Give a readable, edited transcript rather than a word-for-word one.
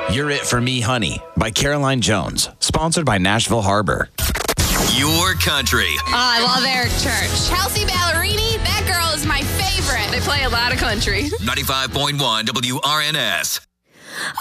You're It For Me, Honey by Caroline Jones. Sponsored by Nashville Harbor. Your country. Oh, I love Eric Church. Chelsea Ballerini, that girl is my favorite. They play a lot of country. 95.1 WRNS.